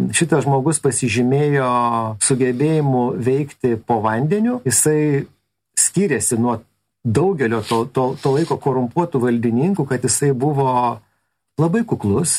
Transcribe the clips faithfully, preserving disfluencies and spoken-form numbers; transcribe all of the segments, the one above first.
šitas žmogus pasižymėjo sugebėjimu veikti po vandeniu. Jisai skiriasi nuo daugelio to, to, to laiko korumpuotų valdininkų, kad jisai buvo labai kuklus,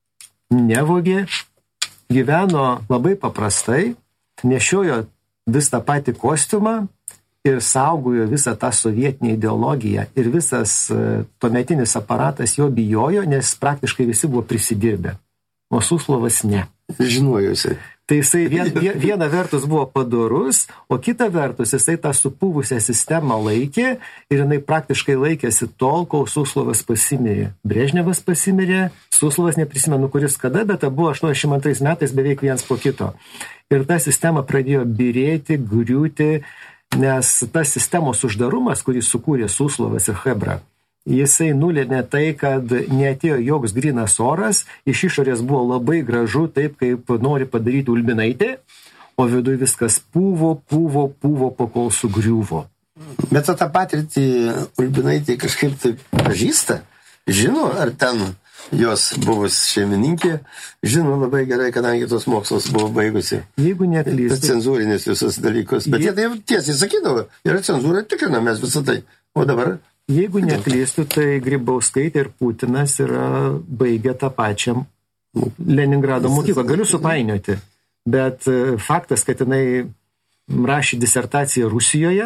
nevogė, gyveno labai paprastai, nešiojo vis tą patį kostiumą ir saugojo visą tą sovietinę ideologiją. Ir visas tuometinis aparatas jo bijojo, nes praktiškai visi buvo prisidirbę. O Suslovas ne. Žinojusi. Tai jisai vien, viena vertus buvo padorus, o kita vertus jisai tą supuvusią sistemą laikė ir jinai praktiškai laikėsi tol, kol Suslovas pasimirė. Brežnevas pasimirė, Suslovas neprisimenu kuris kada, bet buvo aštuoniasdešimt antrais metais beveik viens po kito. Ir ta sistema pradėjo birėti, griūti, nes tas sistemos uždarumas, kurį sukūrė Suslovas ir Chebra, jisai nulėmė tai, kad neatėjo joks grynas oras, iš išorės buvo labai gražu, taip kaip nori padaryti Ulbinaitė, o viduje viskas pūvo, pūvo, pūvo, pakol sugriuvo. Bet tą patirtį Ulbinaitė kažkaip taip pažįsta, žino, ar ten jos buvus šeimininkė, žino labai gerai, kadangi tos mokslos buvo baigusi. Jeigu neklystu. Cenzūrinis visus dalykus. Bet jie tai tiesiai sakydavo, yra cenzūra, tikrina mes visą tai. O dabar... Jeigu neklystu, tai Grybauskaitė ir Putinas yra baigę tą pačią Leningrado mokyklą. Galiu supainioti, bet faktas, kad jinai rašė disertaciją Rusijoje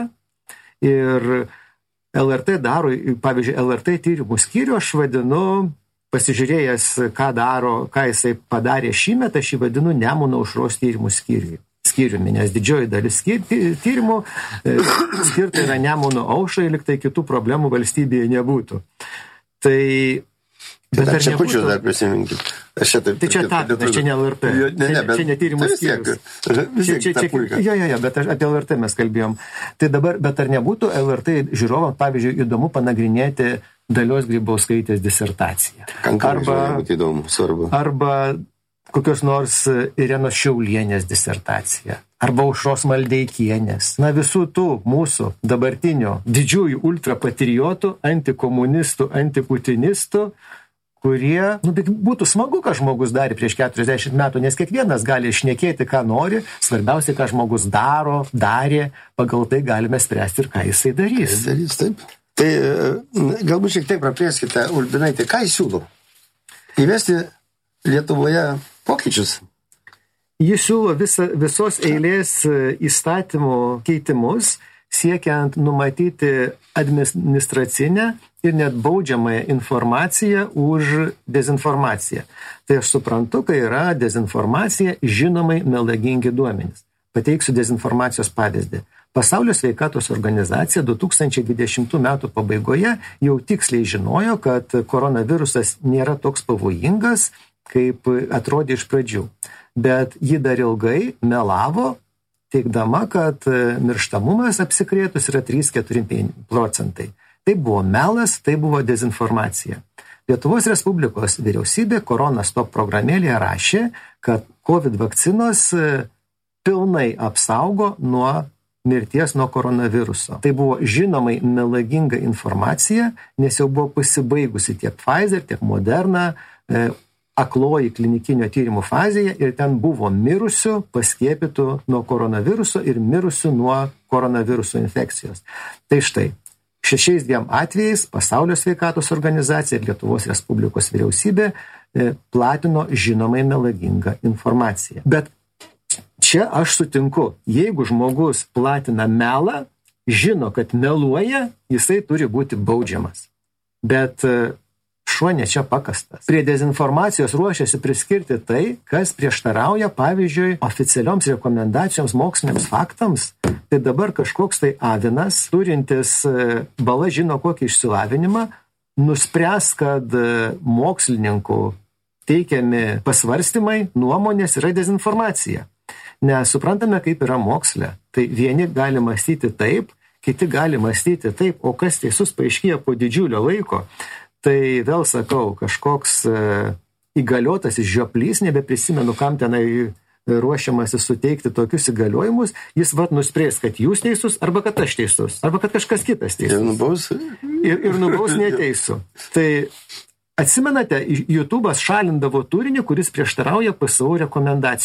ir L R T daro, pavyzdžiui, L R T tyrimų skyrių aš vadinu, pasižiūrėjęs, ką daro, ką jisai padarė šįmet, aš jį vadinu Nemuno aušros tyrimų skyriui. Skyriumi, nes didžioji dalis tyrimų skirta yra Nemuno aušrai, lyg tai kitų problemų valstybėje nebūtų. Tai... Bet ar čia pučius dar prisiminkit? Čia taip, tai čia tapinas, čia ne L R T. Ne, ne, bet, čia ne tyrimų skyrius. Čia, čia, čia, jo, jo, jo, bet apie L R T mes kalbėjom. Tai dabar, bet ar nebūtų L R T žiūrovams, pavyzdžiui, įdomu panagrinėti Dalios Grybauskaitės disertaciją? Arba, įdomu, svarbu. Arba kokios nors Irenos Šiaulienės disertacija, arba Aušros Maldeikienės. Na, visų tų mūsų dabartinio didžiųjų ultrapatriotų, antikomunistų, antiputinistų, kurie, nu, būtų smagu, ką žmogus darė prieš keturiasdešimt metų, nes kiekvienas gali šnekėti, ką nori, svarbiausia, ką žmogus daro, darė, pagal tai galime spręsti ir ką jisai darys. Darys, taip. Tai galbūt šiek tiek praplėskite, Ulbinaitė, ką jis siūlo? Įvesti Lietuvoje pokyčius? Jis siūlo visa, visos eilės įstatymų keitimus, siekiant numatyti administracinę ir net baudžiamąją informaciją už dezinformaciją. Tai aš suprantu, kai yra dezinformacija, žinomai melagingi duomenys. Pateiksiu dezinformacijos pavyzdį. Pasaulio sveikatos organizacija du tūkstančiai dvidešimtų metų pabaigoje jau tiksliai žinojo, kad koronavirusas nėra toks pavojingas, kaip atrodė iš pradžių. Bet ji dar ilgai melavo, teigdama, kad mirštamumas apsikrėtus yra trys keturi procentai. Tai buvo melas, tai buvo dezinformacija. Lietuvos Respublikos vyriausybė Korona Stop programėlėje rašė, kad COVID vakcinos pilnai apsaugo nuo mirties nuo koronaviruso. Tai buvo žinomai melaginga informacija, nes jau buvo pasibaigusi tiek Pfizer, tiek Moderna, e, akloji klinikinio tyrimų fazėje ir ten buvo mirusių paskiepytų nuo koronaviruso ir mirusių nuo koronaviruso infekcijos. Tai štai, šešiais dviem atvejais Pasaulio sveikatos organizacija ir Lietuvos Respublikos vyriausybė e, platino žinomai melagingą informaciją. Bet čia aš sutinku, jeigu žmogus platina melą, žino, kad meluoja, jisai turi būti baudžiamas. Bet šuo ne čia pakastas. Prie dezinformacijos ruošiasi priskirti tai, kas prieštarauja, pavyzdžiui, oficialioms rekomendacijoms, moksliniams faktams. Tai dabar kažkoks tai avinas, turintis bala žino kokį išsilavinimą, nuspręs, kad mokslininkų teikiami pasvarstymai, nuomonės yra dezinformacija. Nes suprantame, kaip yra moksle. Tai vieni gali mąstyti taip, kiti gali mąstyti taip, o kas teisus paaiškėja po didžiulio laiko. Tai vėl sakau, kažkoks įgaliotas iš žioplys, nebeprisimenu, kam tenai ruošiamasi suteikti tokius įgaliojimus, jis vat nuspręs, kad jūs teisus, arba kad aš teisus, arba kad kažkas kitas teisus. Ir nubaus? Ir, ir nubaus neteisų. Tai atsimenate, YouTube'as šalindavo turinį, kuris prieštarauja P S O rekomendacijų.